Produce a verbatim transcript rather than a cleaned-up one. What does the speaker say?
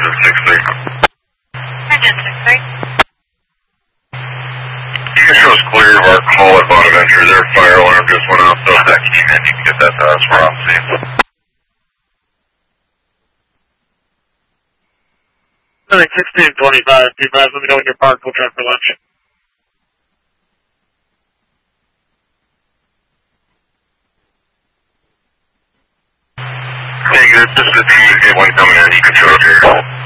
engine six three. Engine six three. You can show us clear of our call at Bonaventure. Their fire alarm just went off, so if that came in, you can get that to us for off scene. sixteen twenty-five, two five, let me know when you're parked, we'll try for lunch. Hey, this is the team. Get one coming in, you can show up here.